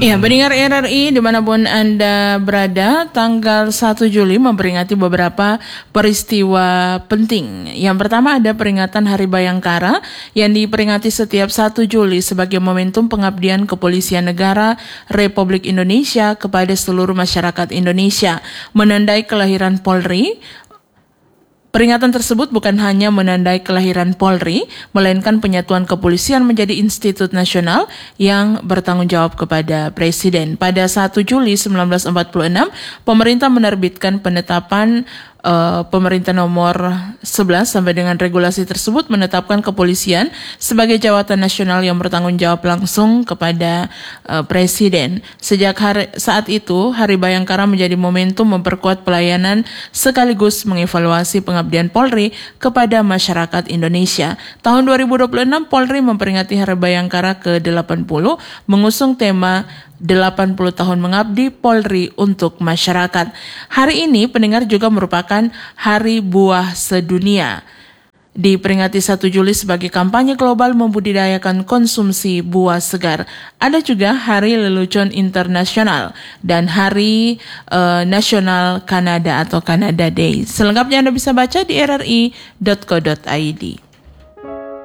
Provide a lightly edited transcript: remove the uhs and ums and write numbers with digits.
Ya, pendengar RRI dimanapun Anda berada, tanggal 1 Juli memperingati beberapa peristiwa penting. Yang pertama ada peringatan Hari Bayangkara yang diperingati setiap 1 Juli sebagai momentum pengabdian Kepolisian Negara Republik Indonesia kepada seluruh masyarakat Indonesia. Menandai kelahiran Polri. Peringatan tersebut bukan hanya menandai kelahiran Polri, melainkan penyatuan kepolisian menjadi institut nasional yang bertanggung jawab kepada Presiden. Pada 1 Juli 1946, pemerintah menerbitkan penetapan pemerintah nomor 11 sampai dengan regulasi tersebut menetapkan kepolisian sebagai jawatan nasional yang bertanggung jawab langsung kepada Presiden. Sejak saat itu, Hari Bayangkara menjadi momentum memperkuat pelayanan sekaligus mengevaluasi pengabdian Polri kepada masyarakat Indonesia. Tahun 2026, Polri memperingati Hari Bayangkara ke-80 mengusung tema 80 tahun mengabdi Polri untuk masyarakat. Hari ini pendengar juga merupakan Hari Buah Sedunia. Diperingati 1 Juli sebagai kampanye global membudidayakan konsumsi buah segar. Ada juga Hari Lelucon Internasional dan Hari Nasional Kanada atau Canada Day. Selengkapnya Anda bisa baca di rri.co.id.